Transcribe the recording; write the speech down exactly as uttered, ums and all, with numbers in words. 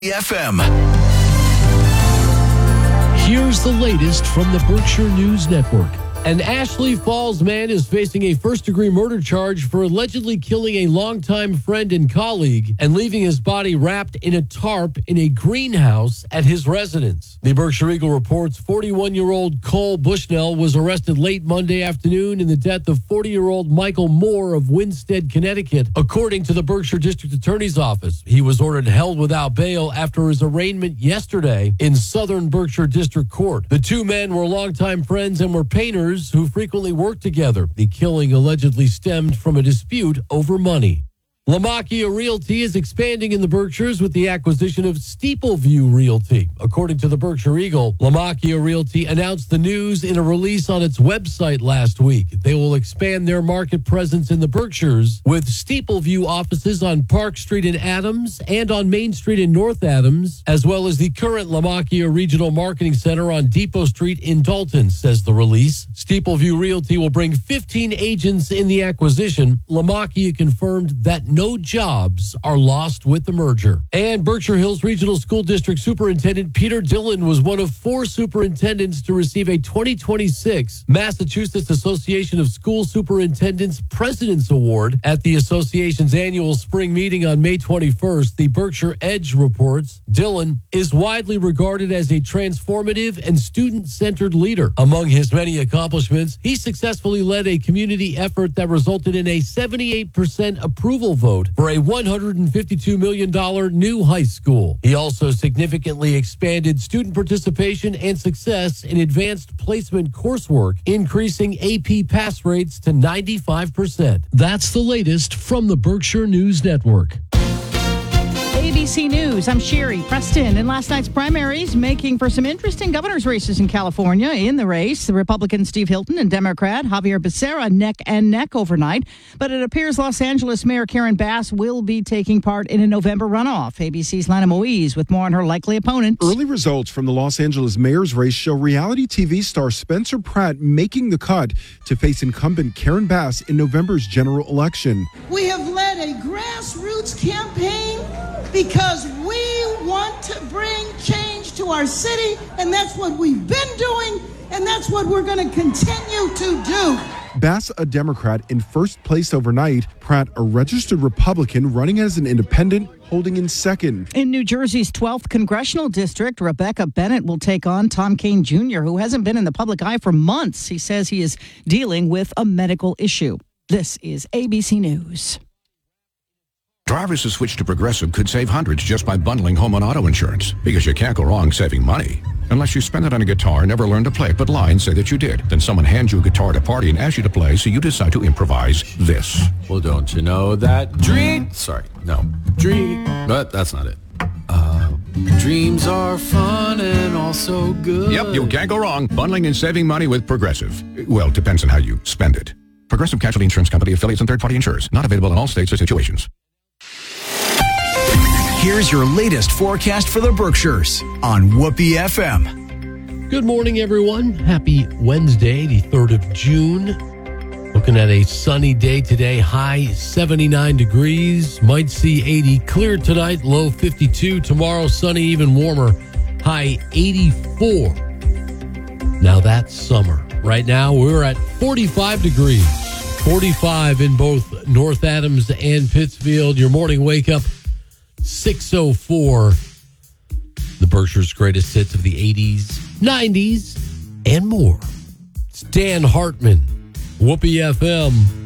F M. Here's the latest from the Berkshire News Network. An Ashley Falls man is facing a first-degree murder charge for allegedly killing a longtime friend and colleague and leaving his body wrapped in a tarp in a greenhouse at his residence. The Berkshire Eagle reports forty-one-year-old Cole Bushnell was arrested late Monday afternoon in the death of forty-year-old Michael Moore of Winstead, Connecticut. According to the Berkshire District Attorney's Office, he was ordered held without bail after his arraignment yesterday in Southern Berkshire District Court. The two men were longtime friends and were painters who frequently worked together. The killing allegedly stemmed from a dispute over money. Lamakia Realty is expanding in the Berkshires with the acquisition of Steepleview Realty. According to the Berkshire Eagle, Lamakia Realty announced the news in a release on its website last week. They will expand their market presence in the Berkshires with Steepleview offices on Park Street in Adams and on Main Street in North Adams, as well as the current Lamakia Regional Marketing Center on Depot Street in Dalton, says the release. Steepleview Realty will bring fifteen agents in the acquisition. Lamakia confirmed that no jobs are lost with the merger. And Berkshire Hills Regional School District Superintendent Peter Dillon was one of four superintendents to receive a twenty twenty-six Massachusetts Association of School Superintendents President's Award at the association's annual spring meeting on May twenty-first. The Berkshire Edge reports Dillon is widely regarded as a transformative and student-centered leader. Among his many accomplishments, he successfully led a community effort that resulted in a seventy-eight percent approval vote for a one hundred fifty-two million dollars new high school. He also significantly expanded student participation and success in advanced placement coursework, increasing A P pass rates to ninety-five percent. That's the latest from the Berkshire News Network. A B C News, I'm Sherry Preston. In last night's primaries, making for some interesting governor's races in California. In the race, the Republican Steve Hilton and Democrat Javier Becerra neck and neck overnight. But it appears Los Angeles Mayor Karen Bass will be taking part in a November runoff. A B C's Lana Moise with more on her likely opponent. Early results from the Los Angeles mayor's race show reality T V star Spencer Pratt making the cut to face incumbent Karen Bass in November's general election. We have led a grassroots campaign because we want to bring change to our city, and that's what we've been doing, and that's what we're going to continue to do. Bass, a Democrat, in first place overnight. Pratt, a registered Republican, running as an independent, holding in second. In New Jersey's twelfth congressional district, Rebecca Bennett will take on Tom Kean Junior, who hasn't been in the public eye for months. He says he is dealing with a medical issue. This is A B C News. Drivers who switch to Progressive could save hundreds just by bundling home and auto insurance, because you can't go wrong saving money. Unless you spend it on a guitar, never learn to play it, but lie and say that you did. Then someone hands you a guitar at a party and asks you to play, so you decide to improvise this. Well, don't you know that dream... Sorry, no. Dream... But that's not it. Uh, dreams are fun and also good. Yep, you can't go wrong bundling and saving money with Progressive. Well, it depends on how you spend it. Progressive Casualty Insurance Company, affiliates, and third-party insurers. Not available in all states or situations. Here's your latest forecast for the Berkshires on Whoopee F M. Good morning, everyone. Happy Wednesday, the third of June. Looking at a sunny day today, high seventy-nine degrees. Might see eighty. Clear tonight, low fifty-two. Tomorrow, sunny, even warmer, high eighty-four. Now that's summer. Right now, we're at forty-five degrees. forty-five in both North Adams and Pittsfield. Your morning wake-up, six oh four. The Berkshire's greatest hits of the eighties, nineties, and more. It's Dan Hartman, Whoopee F M.